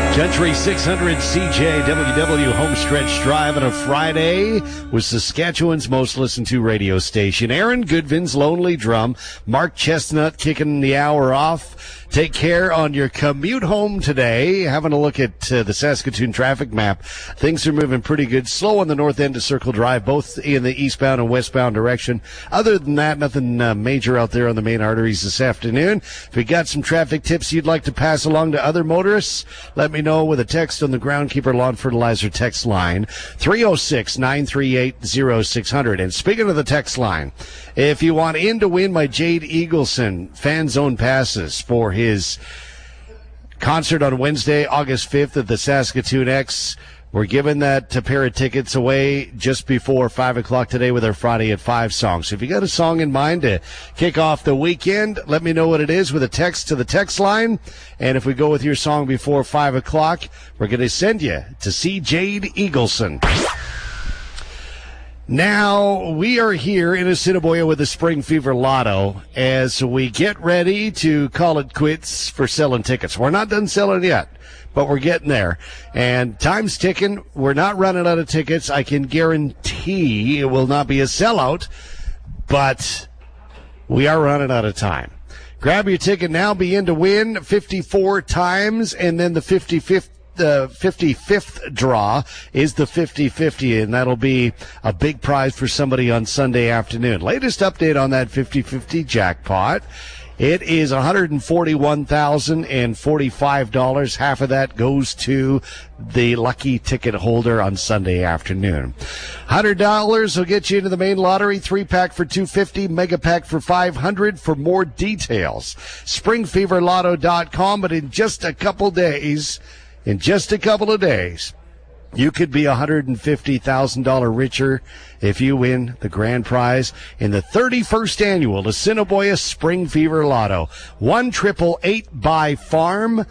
Country 600 CJWW Homestretch Drive on a Friday with Saskatchewan's most listened to radio station. Aaron Goodvin's Lonely Drum. Mark Chestnut kicking the hour off. Take care on your commute home today. Having a look at the Saskatoon traffic map. Things are moving pretty good. Slow on the north end of Circle Drive, both in the eastbound and westbound direction. Other than that, nothing major out there on the main arteries this afternoon. If you got some traffic tips you'd like to pass along to other motorists, let me know with a text on the Groundkeeper Lawn Fertilizer text line, 306-938-0600. And speaking of the text line, if you want in to win my Jade Eagleson fan zone passes for his concert on Wednesday, August 5th at the Saskatoon X, we're giving that pair of tickets away just before 5 o'clock today with our Friday at 5 song. So if you got a song in mind to kick off the weekend, let me know what it is with a text to the text line. And if we go with your song before 5 o'clock, we're going to send you to see Jade Eagleson. Now, we are here in Assiniboia with the Spring Fever Lotto as we get ready to call it quits for selling tickets. We're not done selling yet, but we're getting there. And time's ticking. We're not running out of tickets. I can guarantee it will not be a sellout, but we are running out of time. Grab your ticket now. Be in to win 54 times, and then the 55th draw is the 50-50, and that'll be a big prize for somebody on Sunday afternoon. Latest update on that 50-50 jackpot. It is $141,045. Half of that goes to the lucky ticket holder on Sunday afternoon. $100 will get you into the main lottery. 3-pack for $250, mega pack for $500. For more details, springfeverlotto.com. But in just a couple of days, you could be $150,000 richer if you win the grand prize in the 31st annual Assiniboia Spring Fever Lotto. 1-888-BY-FARM,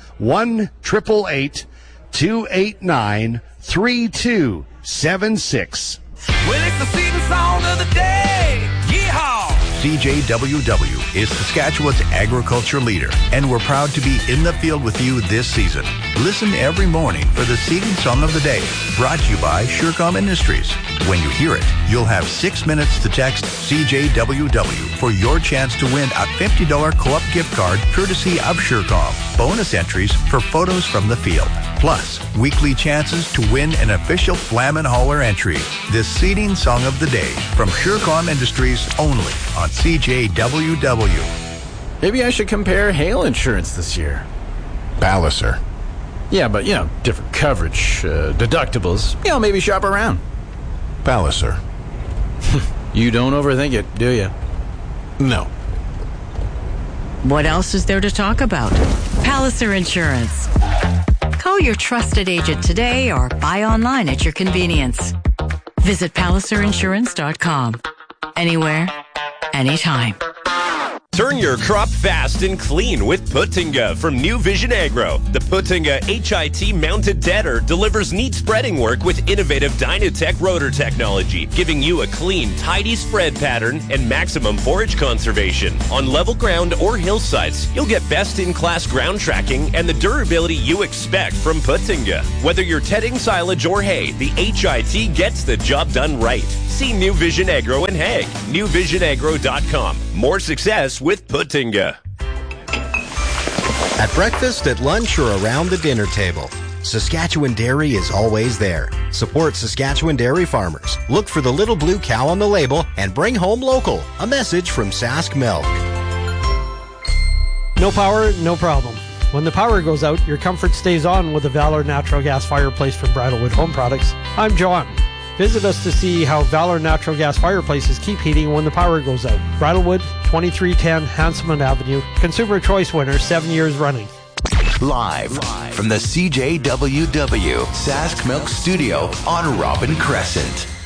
1-888-289-3276. Well, it's the season song of the day. Yeehaw! CJWW is Saskatchewan's agriculture leader, and we're proud to be in the field with you this season. Listen every morning for the Seeding Song of the Day, brought to you by Surecom Industries. When you hear it, you'll have 6 minutes to text CJWW for your chance to win a $50 co-op gift card courtesy of Surecom. Bonus entries for photos from the field. Plus, weekly chances to win an official Flam and Holler entry. The Seeding Song of the Day from Surecom Industries only on CJWW. Maybe I should compare hail insurance this year. Palliser. Yeah, but, different coverage, deductibles. Maybe shop around. Palliser. You don't overthink it, do you? No. What else is there to talk about? Palliser Insurance. Call your trusted agent today or buy online at your convenience. Visit PalliserInsurance.com. Anywhere, anytime. Turn your crop fast and clean with Putinga from New Vision Agro. The Putinga HIT mounted tedder delivers neat spreading work with innovative Dynatech rotor technology, giving you a clean, tidy spread pattern and maximum forage conservation. On level ground or hillsides, you'll get best-in-class ground tracking and the durability you expect from Putinga. Whether you're tedding silage or hay, the HIT gets the job done right. See New Vision Agro in Hague. NewVisionAgro.com. More success with Putinga. At breakfast, at lunch, or around the dinner table, Saskatchewan Dairy is always there. Support Saskatchewan dairy farmers. Look for the little blue cow on the label and bring home local. A message from Sask Milk. No power, no problem. When the power goes out, your comfort stays on with the Valor Natural Gas Fireplace from Bridalwood Home Products. I'm John. Visit us to see how Valor Natural Gas Fireplaces keep heating when the power goes out. Bridalwood, 2310 Hanselman Avenue. Consumer Choice winner 7 years running. Live from the CJWW Sask Milk Studio on Robin Crescent.